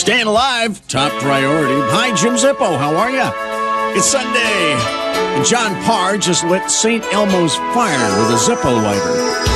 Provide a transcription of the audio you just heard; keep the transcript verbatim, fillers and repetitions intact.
Staying alive, top priority. Hi, Jim Zippo. How are you? It's Sunday, and John Parr just lit Saint Elmo's fire with a Zippo lighter.